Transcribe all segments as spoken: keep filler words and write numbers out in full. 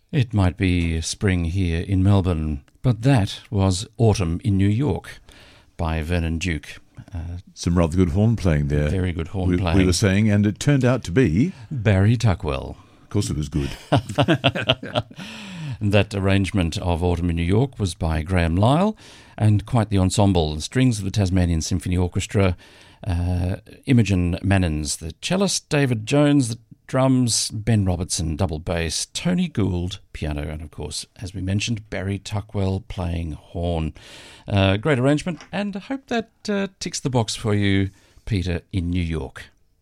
It might be spring here in Melbourne, but that was Autumn in New York by Vernon Duke. Uh, Some rather good horn playing there. Very good horn we, playing. We were saying, and it turned out to be... Barry Tuckwell. Of course it was good. That arrangement of Autumn in New York was by Graham Lyle, and quite the ensemble. The strings of the Tasmanian Symphony Orchestra, uh, Imogen Mannins, the cellist, David Jones, the drums, Ben Robertson, double bass, Tony Gould, piano, and of course, as we mentioned, Barry Tuckwell playing horn. Uh, great arrangement, and I hope that uh, ticks the box for you, Peter, in New York.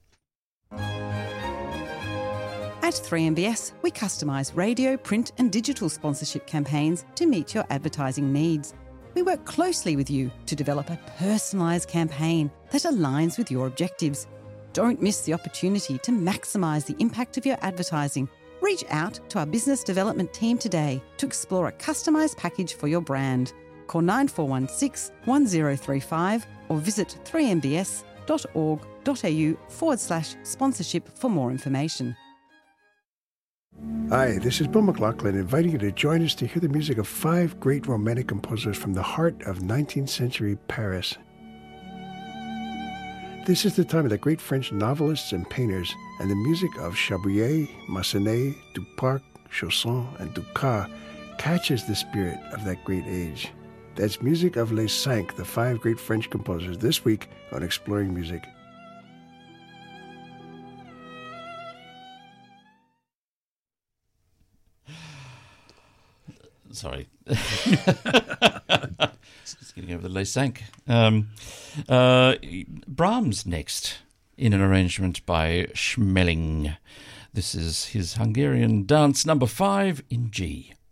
At three M B S, we customise radio, print and digital sponsorship campaigns to meet your advertising needs. We work closely with you to develop a personalised campaign that aligns with your objectives. Don't miss the opportunity to maximise the impact of your advertising. Reach out to our business development team today to explore a customised package for your brand. Call nine four one six, one zero three five or visit three m b s dot org dot a u forward slash sponsorship for more information. Hi, this is Bill McLaughlin inviting you to join us to hear the music of five great romantic composers from the heart of nineteenth century Paris. This is the time of the great French novelists and painters, and the music of Chabrier, Massenet, Duparc, Chausson, and Dukas catches the spirit of that great age. That's music of Les Cinq, the five great French composers, this week on Exploring Music. Sorry. Just getting over the Les Cinq. Um, uh, Brahms next, in an arrangement by Schmeling. This is his Hungarian dance number five in G.